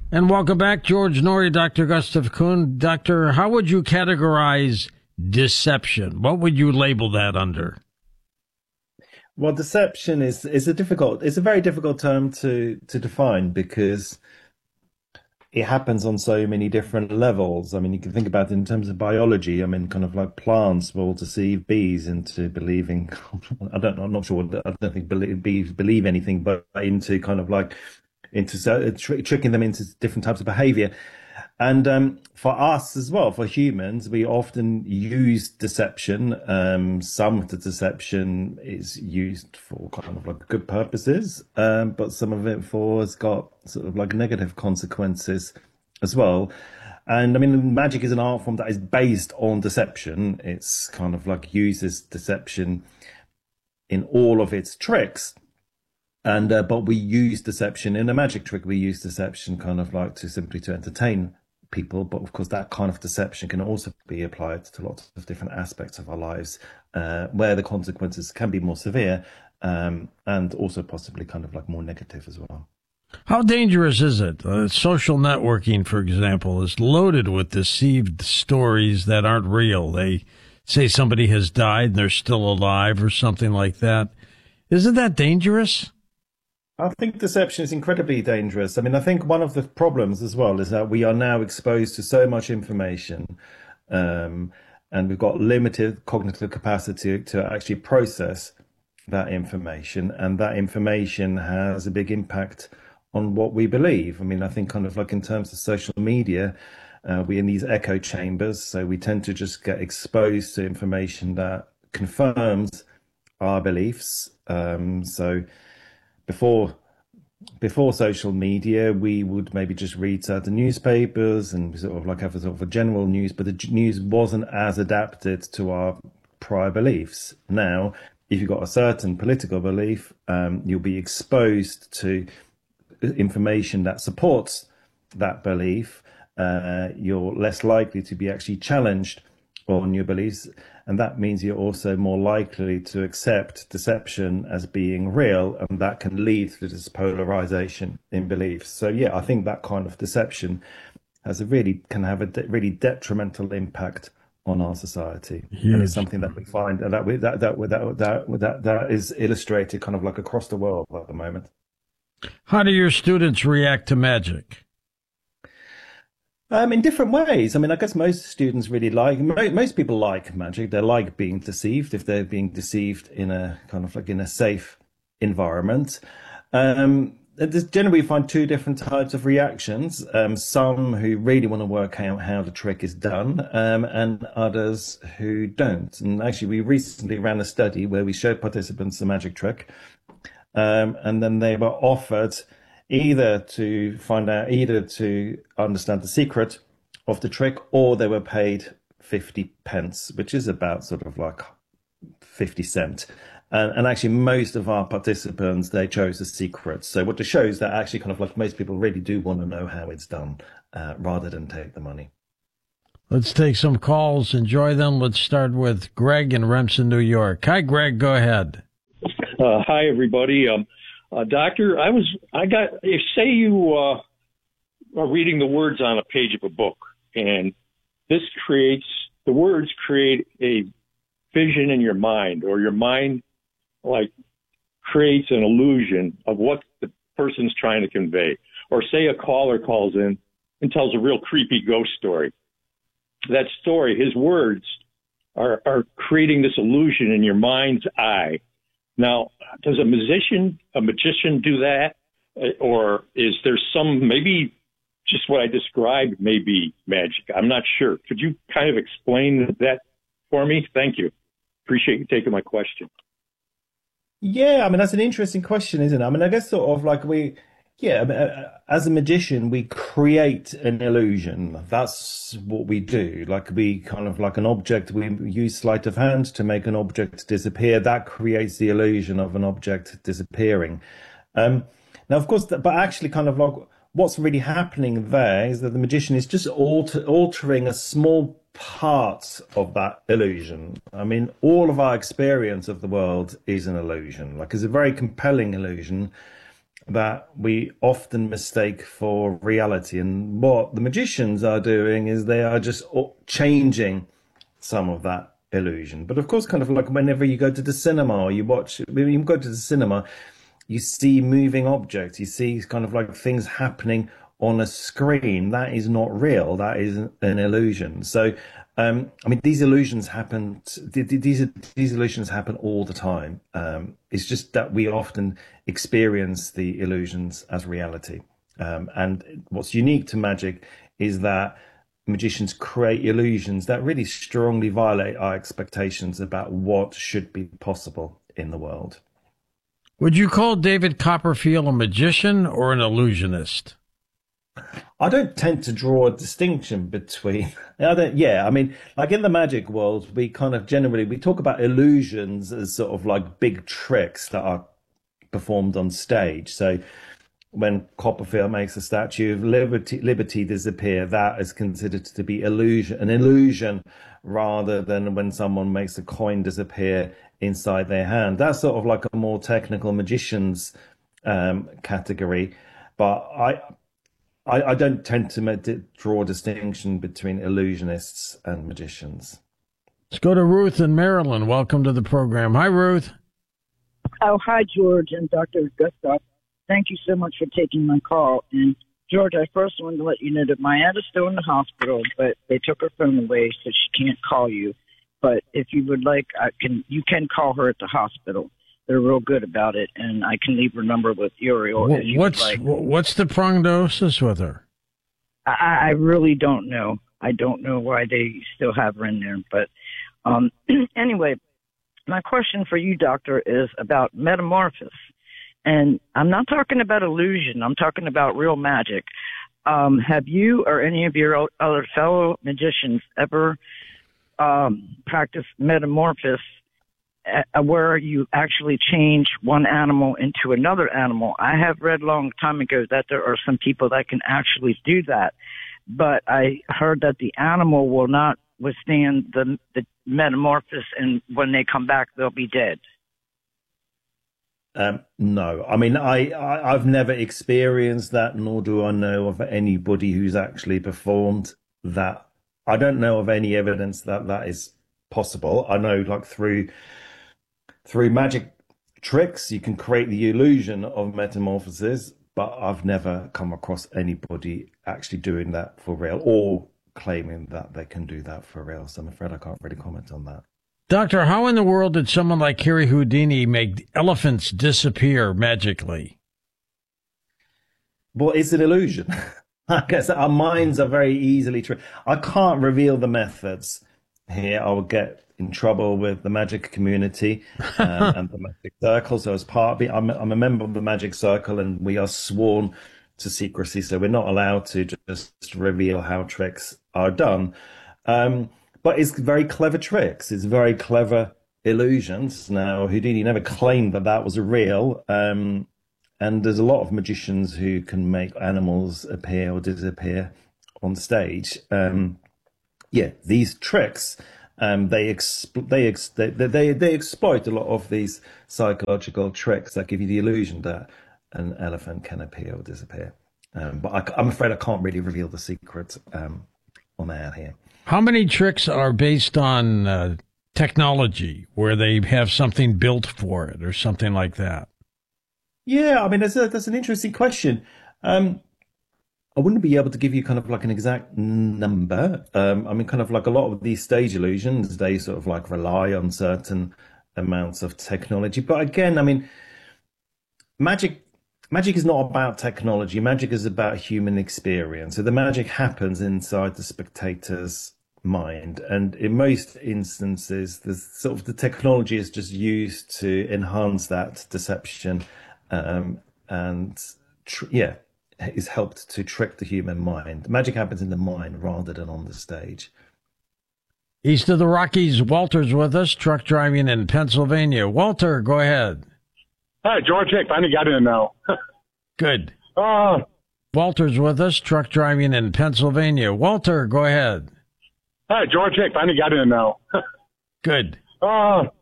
And welcome back, George Noory, Dr. Gustav Kuhn. Doctor, how would you categorize deception? What would you label that under? Well, deception is it's a very difficult term to define because it happens on so many different levels. I mean, you can think about it in terms of biology. I mean, kind of like plants will deceive bees into believing, I'm not sure, I don't think bees believe anything, but into kind of like tricking them into different types of behavior. And for us as well, for humans, we often use deception. Some of the deception is used for kind of like good purposes, but some of it has got sort of like negative consequences as well. And I mean, magic is an art form that is based on deception. It's kind of like uses deception in all of its tricks. And but we use deception in a magic trick. We use deception kind of like to entertain people, but of course that kind of deception can also be applied to lots of different aspects of our lives, where the consequences can be more severe, and also possibly kind of like more negative as well. How dangerous is it? Social networking, for example, is loaded with deceived stories that aren't real. They say somebody has died and they're still alive or something like that. Isn't that dangerous? I think deception is incredibly dangerous. I mean, I think one of the problems as well is that we are now exposed to so much information, and we've got limited cognitive capacity to actually process that information, and that information has a big impact on what we believe. I mean, I think kind of like in terms of social media, we're in these echo chambers, so we tend to just get exposed to information that confirms our beliefs. So before social media, we would maybe just read the newspapers and sort of like have a sort of a general news, but the news wasn't as adapted to our prior beliefs. Now, if you've got a certain political belief, you'll be exposed to information that supports that belief. You're less likely to be actually challenged on your beliefs. And that means you're also more likely to accept deception as being real, and that can lead to this polarization in beliefs. So, yeah, I think that kind of deception can have a really detrimental impact on our society. Huge. And it's something that we find that is illustrated kind of like across the world at the moment. How do your students react to magic? In different ways. I mean, I guess most students really most people like magic. They like being deceived if they're being deceived in a kind of like in a safe environment. Generally, we find two different types of reactions. Some who really want to work out how the trick is done, and others who don't. And actually, we recently ran a study where we showed participants a magic trick, and then they were offered either to understand the secret of the trick, or they were paid 50 pence, which is about sort of like 50 cents. And actually, most of our participants, they chose the secret. So what it shows that actually kind of like most people really do want to know how it's done, rather than take the money. Let's take some calls. Enjoy them. Let's start with Greg in Remsen, New York. Hi, Greg. Go ahead. Hi, everybody. Doctor, say you are reading the words on a page of a book, and the words create a vision in your mind, or your mind like creates an illusion of what the person's trying to convey. Or say a caller calls in and tells a real creepy ghost story. That story, his words are creating this illusion in your mind's eye. Now, does a magician do that? Or is there maybe just what I described may be magic? I'm not sure. Could you kind of explain that for me? Thank you. Appreciate you taking my question. Yeah, I mean, that's an interesting question, isn't it? I mean, I guess sort of like as a magician, we create an illusion. That's what we do. Like we kind of like an object, we use sleight of hand to make an object disappear. That creates the illusion of an object disappearing. Now, of course, but actually kind of like what's really happening there is that the magician is just altering a small part of that illusion. I mean, all of our experience of the world is an illusion. Like it's a very compelling illusion. that we often mistake for reality. And what the magicians are doing is they are just changing some of that illusion. But of course, kind of like whenever you go to the cinema or when you go to the cinema, you see moving objects, you see kind of like things happening on a screen. That is not real. That is an illusion. So, I mean, these illusions happen. These illusions happen all the time. It's just that we often experience the illusions as reality. And what's unique to magic is that magicians create illusions that really strongly violate our expectations about what should be possible in the world. Would you call David Copperfield a magician or an illusionist? I don't tend to draw a distinction between. I mean, like in the magic world, we kind of generally we talk about illusions as sort of like big tricks that are performed on stage. So when Copperfield makes a statue of Liberty disappear, that is considered to be an illusion, rather than when someone makes a coin disappear inside their hand. That's sort of like a more technical magician's category. But I don't tend to draw a distinction between illusionists and magicians. Let's go to Ruth in Maryland. Welcome to the program. Hi, Ruth. Oh, hi, George and Dr. Gustav. Thank you so much for taking my call. And George, I first wanted to let you know that my aunt is still in the hospital, but they took her phone away, so she can't call you. But if you would like, you can call her at the hospital. They're real good about it, and I can leave her number with Uriel. What's the prognosis with her? I really don't know. I don't know why they still have her in there. But anyway, my question for you, doctor, is about metamorphosis. And I'm not talking about illusion. I'm talking about real magic. Have you or any of your other fellow magicians ever practiced metamorphosis where you actually change one animal into another animal? I have read a long time ago that there are some people that can actually do that. But I heard that the animal will not withstand the metamorphosis, and when they come back, they'll be dead. No, I mean, I've never experienced that, nor do I know of anybody who's actually performed that. I don't know of any evidence that that is possible. I know, like through magic tricks, you can create the illusion of metamorphosis, but I've never come across anybody actually doing that for real or claiming that they can do that for real. So I'm afraid I can't really comment on that. Doctor, how in the world did someone like Harry Houdini make elephants disappear magically? Well, it's an illusion. I guess our minds are very easily tricked. I can't reveal the methods here. I will get in trouble with the magic community and the magic circle. So as part of I'm a member of the magic circle, and we are sworn to secrecy. So we're not allowed to just reveal how tricks are done. But it's very clever tricks. It's very clever illusions. Now, Houdini never claimed that that was real. And there's a lot of magicians who can make animals appear or disappear on stage. These tricks, they exploit a lot of these psychological tricks that give you the illusion that an elephant can appear or disappear. But I'm afraid I can't really reveal the secret on air here. How many tricks are based on technology where they have something built for it or something like that? Yeah, I mean, that's an interesting question. I wouldn't be able to give you kind of like an exact number. I mean, kind of like a lot of these stage illusions, they sort of like rely on certain amounts of technology. But again, I mean, magic is not about technology. Magic is about human experience. So the magic happens inside the spectator's mind, and in most instances, the technology is just used to enhance that deception, is helped to trick the human mind. Magic happens in the mind rather than on the stage. East of the Rockies, Walter's with us, truck driving in Pennsylvania. Walter, go ahead. Hi, George. I finally got in now. Good. Walter's with us, truck driving in Pennsylvania. Walter, go ahead. Hi, George. I finally got in now. Good.